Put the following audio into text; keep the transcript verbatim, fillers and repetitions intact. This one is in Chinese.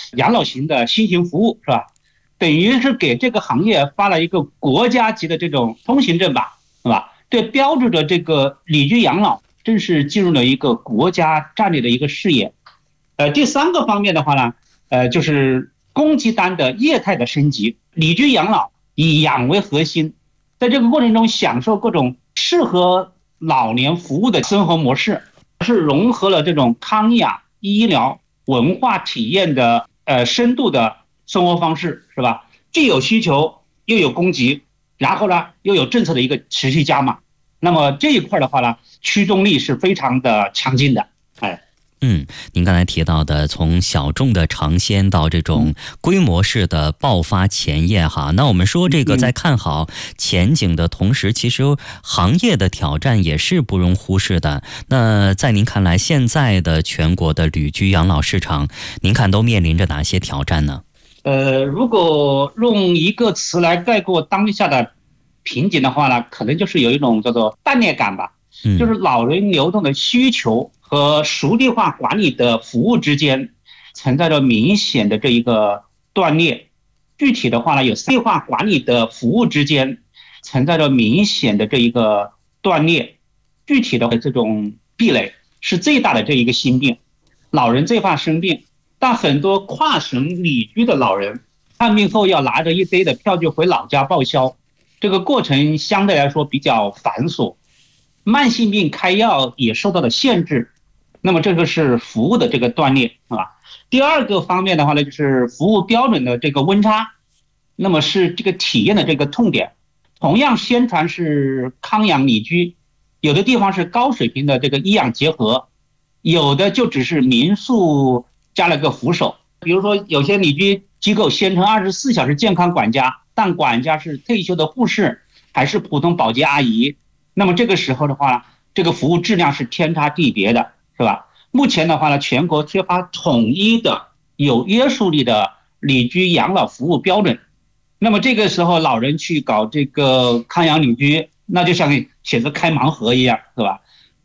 养老型的新型服务，是吧？等于是给这个行业发了一个国家级的这种通行证吧，是吧？对标志着这个旅居养老正式进入了一个国家战略的一个视野。呃，第三个方面的话呢，呃，就是公积单的业态的升级，旅居养老以养为核心，在这个过程中享受各种适合老年服务的生活模式，是融合了这种康养、医疗、文化体验的呃深度的生活方式，是吧？既有需求又有供给，然后呢又有政策的一个持续加码，那么这一块的话呢，驱动力是非常的强劲的，哎。 嗯，您刚才提到的，从小众的尝鲜到这种规模式的爆发前夜哈，那我们说这个在看好前景的同时，其实行业的挑战也是不容忽视的。那在您看来，现在的全国的旅居养老市场，您看都面临着哪些挑战呢？ 呃，如果用一个词来概括当下的瓶颈的话呢，可能就是有一种叫做断裂感吧，就是老人流动的需求和熟地化管理的服务之间存在着明显的这一个断裂。具体的话呢，有地化管理的服务之间存在着明显的这一个断裂。具体的这种壁垒是最大的这一个心病。老人最怕生病，但很多跨省旅居的老人看病后要拿着一堆的票据回老家报销，这个过程相对来说比较繁琐，慢性病开药也受到了限制。那么这个是服务的这个断裂，是吧？第二个方面的话呢，就是服务标准的这个温差，那么是这个体验的这个痛点。同样宣传是康养理居，有的地方是高水平的这个医养结合，有的就只是民宿加了个扶手。比如说有些理居机构宣称二十四小时健康管家，但管家是退休的护士还是普通保洁阿姨，那么这个时候的话，这个服务质量是天差地别的，是吧？目前的话呢，全国缺乏统一的有约束力的旅居养老服务标准。那么这个时候老人去搞这个康养旅居，那就像写着开盲盒一样，是吧？